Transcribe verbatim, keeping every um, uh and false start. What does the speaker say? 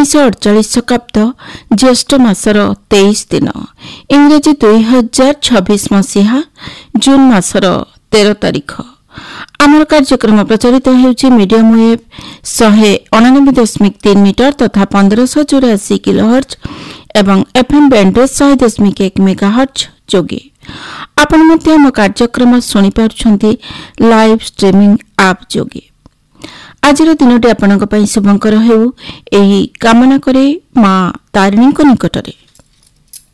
उन्नीस अड़चाश शकाब्द ज्येष्ठ मासर तेईस दिन इंग्रेजी दुई हजार छब्बीस मसीहा जून मासर तेरह तारीख। आमर कार्यक्रम प्रचारित होउछि मीडियम वेव शहे अणानबे दशमिक तीन मीटर तथा पंद्रह सौ चौरासी किलोहर्ट्ज एवं एफएम बैंडविड्थ सौ दशमिक एक मेगाहर्ट्ज जोगे। आपण मध्ये हम कार्यक्रम सुनि पारुछंती लाइव स्ट्रीमिंग ऐप जोगे। आजिर दिनटी आपणक पई शुभंकर हेउ एही कामना करे मां तारिणी को निकटरे।